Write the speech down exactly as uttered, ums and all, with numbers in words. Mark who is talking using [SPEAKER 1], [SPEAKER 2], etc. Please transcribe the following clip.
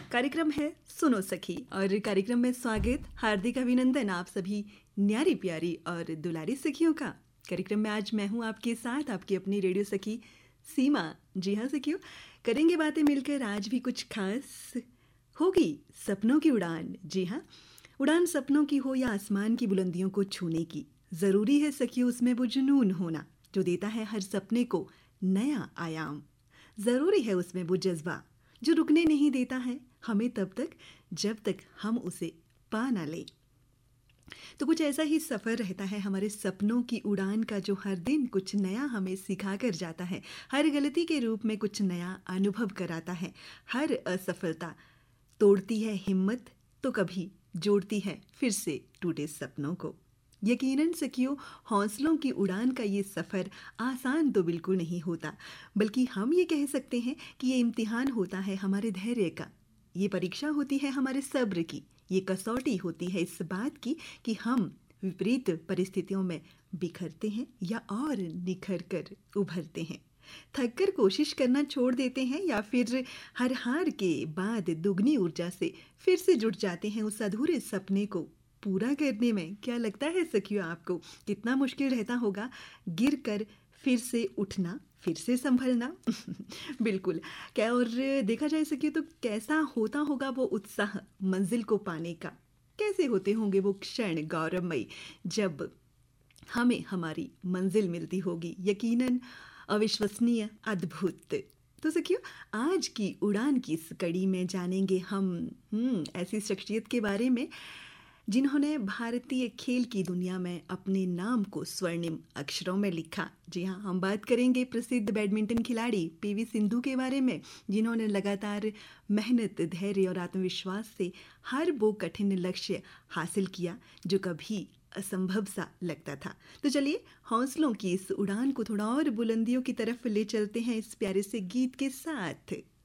[SPEAKER 1] कार्यक्रम है सुनो सखी और कार्यक्रम में स्वागत, हार्दिक अभिनंदन आप सभी न्यारी प्यारी और दुलारी सखियों का। कार्यक्रम में आज मैं हूँ आपके साथ, आपकी अपनी रेडियो सखी सीमा। जी हाँ सखियों, करेंगे बातें मिलकर आज भी कुछ खास। होगी सपनों की उड़ान। जी हाँ, उड़ान सपनों की हो या आसमान की बुलंदियों को छूने की, ज़रूरी है सखियों उसमें वो जुनून होना जो देता है हर सपने को नया आयाम। ज़रूरी है उसमें वो जज्बा जो रुकने नहीं देता है हमें तब तक जब तक हम उसे पा ना लें। तो कुछ ऐसा ही सफ़र रहता है हमारे सपनों की उड़ान का, जो हर दिन कुछ नया हमें सिखा कर जाता है, हर गलती के रूप में कुछ नया अनुभव कराता है। हर असफलता तोड़ती है हिम्मत तो कभी जोड़ती है फिर से टूटे सपनों को। यकीनन सखियों, हौसलों की उड़ान का ये सफ़र आसान तो बिल्कुल नहीं होता, बल्कि हम ये कह सकते हैं कि ये इम्तिहान होता है हमारे धैर्य का, ये परीक्षा होती है हमारे सब्र की, ये कसौटी होती है इस बात की कि हम विपरीत परिस्थितियों में बिखरते हैं या और निखर कर उभरते हैं, थक कर कोशिश करना छोड़ देते हैं या फिर हर हार के बाद दुगनी ऊर्जा से फिर से जुट जाते हैं उस अधूरे सपने को पूरा करने में। क्या लगता है सखियों आपको कितना मुश्किल रहता होगा गिर कर फिर से उठना, फिर से संभलना? बिल्कुल। क्या और देखा जाए सखियों तो कैसा होता होगा वो उत्साह मंजिल को पाने का, कैसे होते होंगे वो क्षण गौरवमयी जब हमें हमारी मंजिल मिलती होगी, यकीनन अविश्वसनीय, अद्भुत। तो सखियों, आज की उड़ान की इस कड़ी में जानेंगे हम हम्म ऐसी शख्सियत के बारे में जिन्होंने भारतीय खेल की दुनिया में अपने नाम को स्वर्णिम अक्षरों में लिखा। जी हाँ, हम बात करेंगे प्रसिद्ध बैडमिंटन खिलाड़ी पीवी सिंधु के बारे में, जिन्होंने लगातार मेहनत, धैर्य और आत्मविश्वास से हर वो कठिन लक्ष्य हासिल किया जो कभी असंभव सा लगता था। तो चलिए हौसलों की इस उड़ान को थोड़ा और बुलंदियों की तरफ ले चलते हैं इस प्यारे से गीत के साथ।